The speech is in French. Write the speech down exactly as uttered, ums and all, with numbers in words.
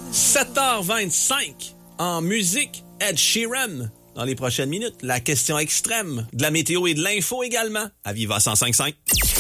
sept heures vingt-cinq en musique, Ed Sheeran. Dans les prochaines minutes, la question extrême, de la météo et de l'info également, à Viva cent cinq point cinq.